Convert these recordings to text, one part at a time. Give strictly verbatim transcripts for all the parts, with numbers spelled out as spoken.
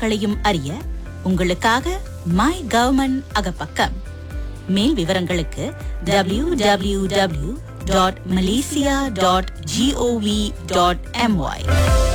விவரங்களையும் அறிய உங்களுக்காக மை கவர்மெண்ட் அகப்பக்கம். மேல் விவரங்களுக்கு W W W dot Malaysia dot gov dot MY.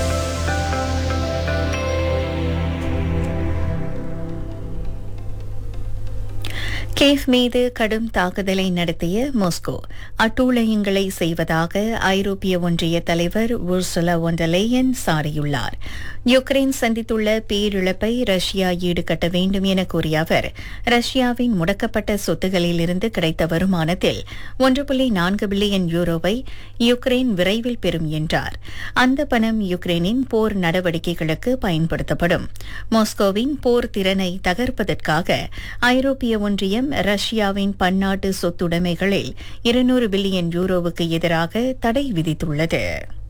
Cafe மீது கடும் தாக்குதலை நடத்திய மாஸ்கோ அட்டூழியங்களை செய்வதாக ஐரோப்பிய ஒன்றிய தலைவர் Ursula von der Leyen சாடியுள்ளார். Ukraine சந்தித்துள்ள பேரிழப்பை Russia ஈடுகட்ட வேண்டும் என கூறிய அவர், ரஷ்யாவின் முடக்கப்பட்ட சொத்துகளில் இருந்து கிடைத்த வருமானத்தில் ஒன்று புள்ளி நான்கு பில்லியன் யூரோவை யுக்ரைன் விரைவில் பெறும் என்றார். அந்த பணம் யுக்ரைனின் போர் நடவடிக்கைகளுக்கு பயன்படுத்தப்படும். மாஸ்கோவின் போர் திறனை தகர்ப்பதற்காக ஐரோப்பிய ஒன்றியம் ரஷ்யாவின் பன்னாட்டு சொத்துடைமைகளில் இருநூறு பில்லியன் யூரோவுக்கு எதிராக தடை விதித்துள்ளது.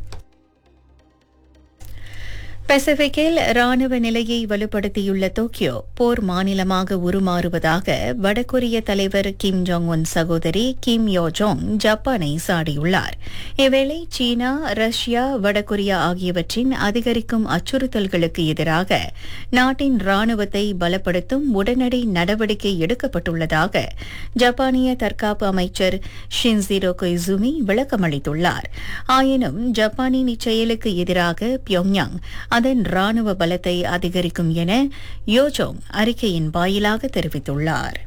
பசிபிக்கில் ராணுவ நிலையை வலுப்படுத்தியுள்ள டோக்கியோ போர் மாநிலமாக உருமாறுவதாக வடகொரிய தலைவர் கிம் ஜாங் உன் சகோதரி கிம் யோ ஜோங் ஜப்பானை சாடியுள்ளார். இவ்வேளை சீனா, ரஷ்யா, வடகொரியா ஆகியவற்றின் அதிகரிக்கும் அச்சுறுத்தல்களுக்கு எதிராக நாட்டின் ராணுவத்தை பலப்படுத்தும் உடனடி நடவடிக்கை எடுக்கப்பட்டுள்ளதாக ஜப்பானிய தற்காப்பு அமைச்சர் ஷின்சிரோ கொய்சுமி விளக்கமளித்துள்ளார். ஆயினும் ஜப்பானின் இச்செயலுக்கு எதிராக பியோங்யாங் அதன் ராணுவ பலத்தை அதிகரிக்கும் என யோஜோங் அறிக்கையின் வாயிலாக தெரிவித்துள்ளார்.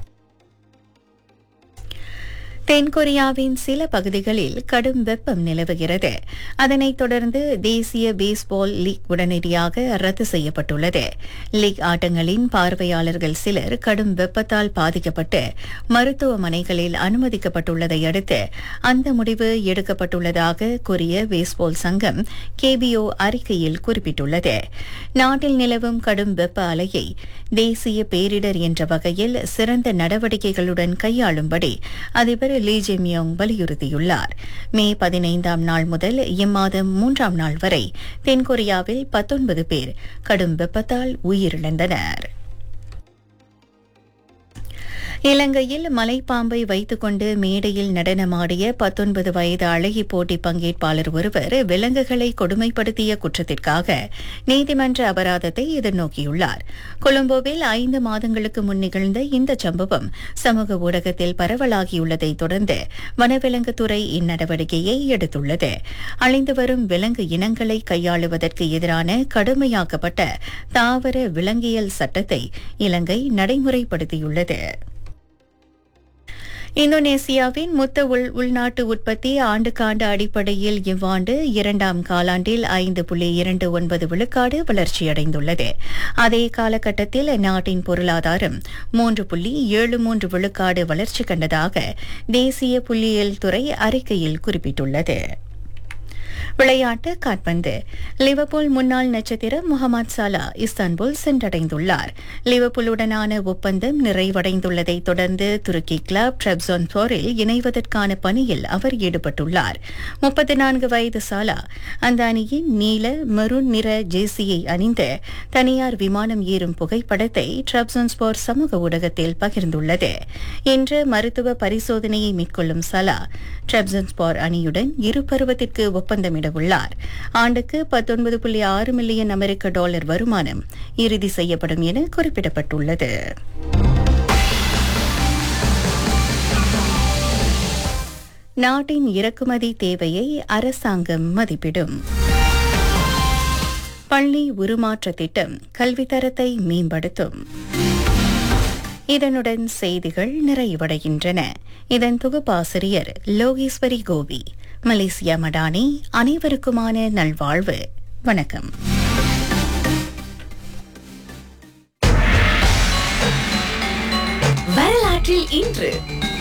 தென்கொரியாவின் சில பகுதிகளில் கடும் வெப்பம் நிலவுகிறது. அதனைத் தொடர்ந்து தேசிய பேஸ்பால் லீக் உடனடியாக ரத்து செய்யப்பட்டுள்ளது. லீக் ஆட்டங்களின் பார்வையாளர்கள் சிலர் கடும் வெப்பத்தால் பாதிக்கப்பட்டு மருத்துவமனைகளில் அனுமதிக்கப்பட்டுள்ளதை அடுத்து அந்த முடிவு எடுக்கப்பட்டுள்ளதாக கொரிய பேஸ்பால் சங்கம் கேபிஓ அறிக்கையில் குறிப்பிட்டுள்ளது. நாட்டில் நிலவும் கடும் வெப்ப அலையை தேசிய பேரிடர் என்ற வகையில் சிறந்த நடவடிக்கைகளுடன் கையாளும்படி அதிபர் லீ ஜெமியோங் வலியுறுத்தியுள்ளார். மே பதினைந்தாம் நாள் முதல் இம்மாதம் மூன்றாம் நாள் வரை தென்கொரியாவில் பத்தொன்பது பேர் கடும் வெப்பத்தால் உயிரிழந்தனர். இலங்கையில் மலைப்பாம்பை வைத்துக் கொண்டு மேடையில் நடனமாடிய பத்தொன்பது வயது அழகி போட்டி பங்கேற்பாளர் ஒருவர் விலங்குகளை கொடுமைப்படுத்திய குற்றத்திற்காக நீதிமன்ற அபராதத்தை எதிர்நோக்கியுள்ளார். கொழும்போவில் ஐந்து மாதங்களுக்கு முன் நிகழ்ந்த இந்த சம்பவம் சமூக ஊடகத்தில் பரவலாகியுள்ளதை தொடர்ந்து வனவிலங்குத்துறை இந்நடவடிக்கையை எடுத்துள்ளது. அழிந்து வரும் விலங்கு இனங்களை கையாளுவதற்கு எதிரான கடுமையாக்கப்பட்ட தாவர விலங்கியல் சட்டத்தை இலங்கை நடைமுறைப்படுத்தியுள்ளது. இந்தோனேசியாவின் மொத்த உள் உள்நாட்டு உற்பத்தி ஆண்டுக்காண்டு அடிப்படையில் இவ்வாண்டு இரண்டாம் காலாண்டில் ஐந்து புள்ளி இரண்டு ஒன்பது விழுக்காடு வளர்ச்சியடைந்துள்ளது. அதே காலகட்டத்தில் நாட்டின் பொருளாதாரம் மூன்று புள்ளி ஏழு மூன்று விழுக்காடு வளர்ச்சி கண்டதாக தேசிய புள்ளியியல் துறை அறிக்கையில் குறிப்பிட்டுள்ளது. விளையாட்டு கால்பந்து. லிவர்பூல் முன்னாள் நட்சத்திரம் முகமது சலா இஸ்தான்புல் சென்றடைந்துள்ளார். லிவர்பூலுடனான ஒப்பந்தம் நிறைவடைந்துள்ளதை தொடர்ந்து துருக்கி கிளப் ட்ரெப்சோன்போரில் இணைவதற்கான பணியில் அவர் ஈடுபட்டுள்ளார். முப்பத்தி நான்கு வயது சாலா அந்த அணியின் நீல மெரூன் நிற ஜேசியை அணிந்து தனியார் விமானம் ஏறும் புகைப்படத்தை ட்ரெப்சோன்போர் சமூக ஊடகத்தில் பகிர்ந்துள்ளது. இன்று மருத்துவ பரிசோதனையை மேற்கொள்ளும் சலா ட்ரெப்சோன்போர் அணியுடன் இரு பருவத்திற்கு ஒப்பந்தமிட உள்ளார். ஆண்டுக்கு பத்தொன்பது புள்ளி ஆறு மில்லியன் அமெரிக்க டாலர் வருமானம் இறுதி செய்யப்படும் என குறிப்பிடப்பட்டுள்ளது. நாட்டின் இறக்குமதி தேவையை அரசாங்கம் மதிப்பிடும். பள்ளி உருமாற்ற திட்டம் கல்வித்தரத்தை மேம்படுத்தும். இதனுடன் செய்திகள் நிறைவடைகின்றன. இதன் தொகுப்பாசிரியர் லோகேஸ்வரி கோவி. மலேசியா மடானி. அனைவருக்குமான நல்வாழ்வு. வணக்கம். வரலாற்றில் இன்று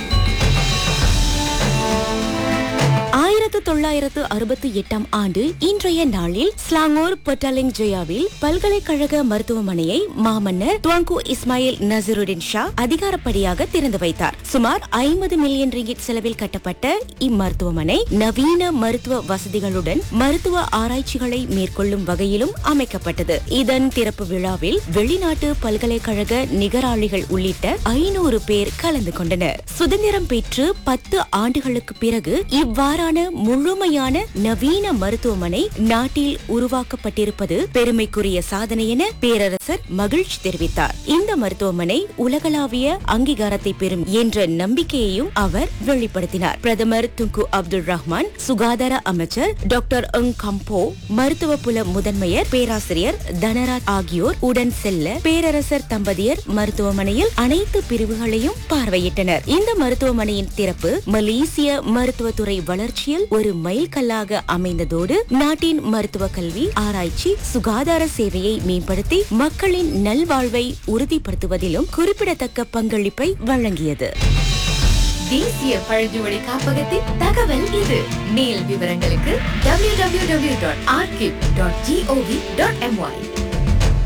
ஆயிரத்து தொள்ளாயிரத்து அறுபத்தி எட்டாம் ஆண்டு இன்றைய நாளில் ஸ்லாங்கூர் பொட்டாலிங் ஜெயாவில் பல்கலைக்கழக மருத்துவமனையை மாமன்னர் துவாங்கு இஸ்மாயில் நசருடின் ஷா அதிகாரப்படியாக திறந்து வைத்தார். சுமார் ஐம்பது மில்லியன் ரிங்கிட் செலவில் கட்டப்பட்ட இம்மருத்துவமனை நவீன மருத்துவ வசதிகளுடன் மருத்துவ ஆராய்ச்சிகளை மேற்கொள்ளும் வகையிலும் அமைக்கப்பட்டது. இதன் திறப்பு விழாவில் வெளிநாட்டு பல்கலைக்கழக நிகராளிகள் உள்ளிட்ட ஐநூறு பேர் கலந்து கொண்டனர். சுதந்திரம் பெற்று பத்து ஆண்டுகளுக்கு பிறகு இவ்வாறான முழு முழுமையான நவீன மருத்துவமனை நாட்டில் உருவாக்கப்பட்டிருப்பது பெருமைக்குரிய சாதனை என பேரரசர் மகிழ்ச்சி தெரிவித்தார். இந்த மருத்துவமனை உலகளாவிய அங்கீகாரத்தை பெறும் என்ற நம்பிக்கையையும் அவர் வெளிப்படுத்தினார். பிரதமர் துங்கு அப்துல் ரஹ்மான், சுகாதார அமைச்சர் டாக்டர் எங் கம்போ, மருத்துவ புல முதன்மையர் பேராசிரியர் தனராஜ் ஆகியோர் உடன் செல்ல பேரரசர் தம்பதியர் மருத்துவமனையில் அனைத்து பிரிவுகளையும் பார்வையிட்டனர். இந்த மருத்துவமனையின் திறப்பு மலேசிய மருத்துவத்துறை வளர்ச்சியில் ஒரு மைல்கல்லாக அமைந்ததோடு நாட்டின் மருத்துவ கல்வி, ஆராய்ச்சி, சுகாதார சேவையை மேம்படுத்தி மக்களின் நல்வாழ்வை உறுதிப்படுத்துவதிலும் குறிப்பிடத்தக்க பங்களிப்பை வழங்கியது. தேசிய பழங்குடி காப்பகத்தின் தகவல் இது. மேல் விவரங்களுக்கு W W W dot archive dot gov dot MY.